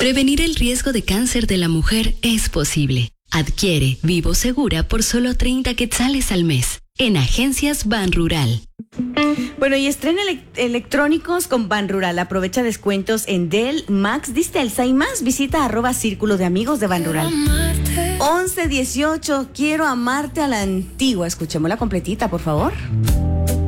Prevenir el riesgo de cáncer de la mujer es posible. Adquiere Vivo Segura por solo 30 quetzales al mes en Agencias Banrural. Bueno, y estrena electrónicos con Banrural. Aprovecha descuentos en Dell, Max, Distelsa y más. Visita @Círculo de Amigos de Banrural. 1118, quiero amarte a la antigua. Escuchémosla completita, por favor.